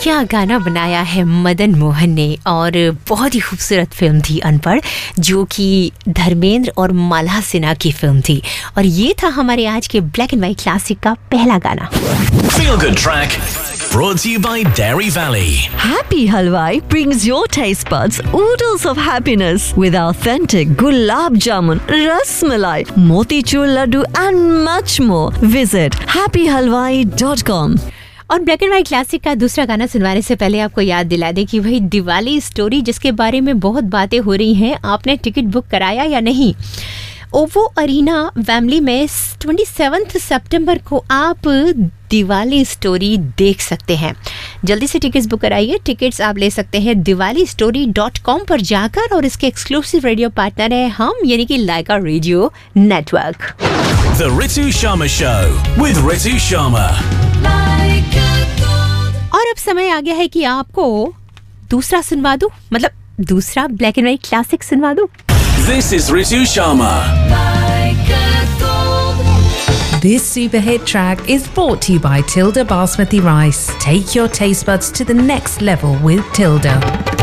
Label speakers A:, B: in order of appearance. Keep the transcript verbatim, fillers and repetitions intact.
A: क्या गाना बनाया है मदन मोहन ने, और बहुत ही खूबसूरत फिल्म थी अनपढ़, जो कि धर्मेंद्र और माला सिन्हा की फिल्म थी, और ये था हमारे आज के ब्लैक एंड व्हाइट क्लासिक का पहला गाना।
B: Feel Good Track brought to you by Dairy Valley.
C: Happy Halwai brings your taste buds oodles of happiness with authentic gulab jamun, ras malai, motichur laddu and much more. Visit happy halwai dot com.
A: और black and white classic का दूसरा गाना सुनवाने से पहले आपको याद दिला दे कि भाई दिवाली स्टोरी जिसके बारे में बहुत बातें हो रही हैं, आपने टिकट बुक कराया या नहीं? ओवो अरीना वेम्बली में सत्ताईस सितंबर को आप दिवाली स्टोरी देख सकते हैं। जल्दी से टिकट्स बुक कराइए। टिकट्स आप ले सकते हैं दिवाली स्टोरी डॉट कॉम पर जाकर, और इसके एक्सक्लूसिव रेडियो पार्टनर है हम, यानी कि लाइका radio network.
B: The Ritu Sharma Show with Ritu Sharma.
A: और अब समय आ गया है कि आपको दूसरा सुनवा दूं, मतलब दूसरा ब्लैक एंड व्हाइट क्लासिक सुनवा दूं।
B: This is Ritu Sharma.
D: This super hit track is brought to you by Tilda Basmati Rice. Take your taste buds to the next level with Tilda.